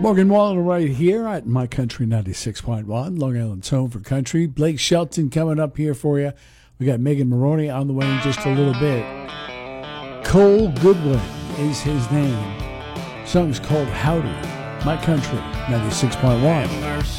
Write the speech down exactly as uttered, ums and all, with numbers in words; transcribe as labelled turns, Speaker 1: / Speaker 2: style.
Speaker 1: Morgan Wallen right here at My Country ninety-six point one, Long Island's home for country. Blake Shelton coming up here for you. We got Megan Maroney on the way in just a little bit. Cole Goodwin is his name. Song's called Howdy. My Country ninety-six point one.